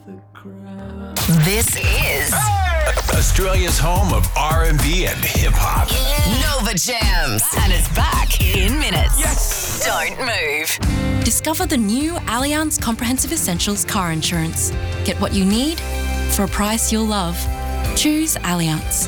This is Australia's home of R&B and hip-hop. Nova Jams. And it's back in minutes. Yes! Don't move. Discover the new Allianz Comprehensive Essentials car insurance. Get what you need for a price you'll love. Choose Allianz.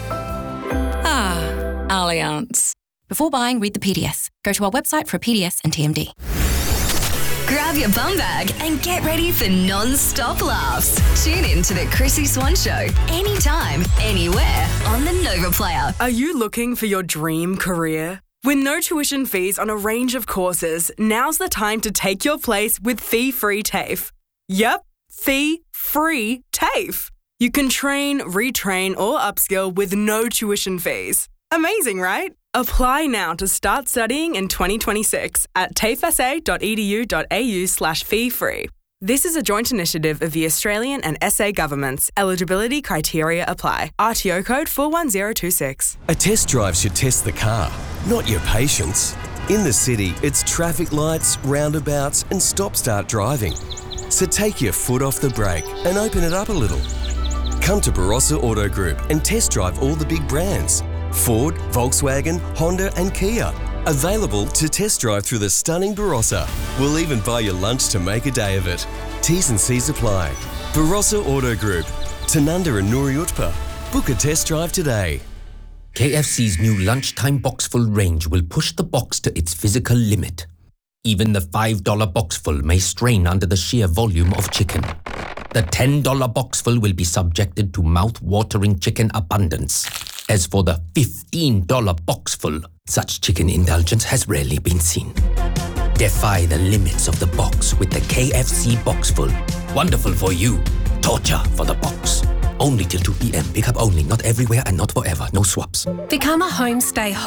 Allianz. Before buying, read the PDS. Go to our website for a PDS and TMD. Grab your bum bag and get ready for non-stop laughs. Tune in to the Chrissy Swan Show anytime, anywhere on the Nova Player. Are you looking for your dream career? With no tuition fees on a range of courses, now's the time to take your place with fee-free TAFE. Yep, fee-free TAFE. You can train, retrain or upskill with no tuition fees. Amazing, right? Apply now to start studying in 2026 at tafesa.edu.au/fee-free. This is a joint initiative of the Australian and SA governments. Eligibility criteria apply. RTO code 41026. A test drive should test the car, not your patience. In the city, it's traffic lights, roundabouts and stop-start driving. So take your foot off the brake and open it up a little. Come to Barossa Auto Group and test drive all the big brands. Ford, Volkswagen, Honda and Kia. Available to test drive through the stunning Barossa. We'll even buy you lunch to make a day of it. T's and C's apply. Barossa Auto Group. Tanunda and Nuriutpa. Book a test drive today. KFC's new lunchtime boxful range will push the box to its physical limit. Even the $5 boxful may strain under the sheer volume of chicken. The $10 boxful will be subjected to mouth-watering chicken abundance. As for the $15 boxful, such chicken indulgence has rarely been seen. Defy the limits of the box with the KFC Boxful. Wonderful for you, torture for the box. Only till 2 p.m. Pick up only, not everywhere and not forever. No swaps. Become a homestay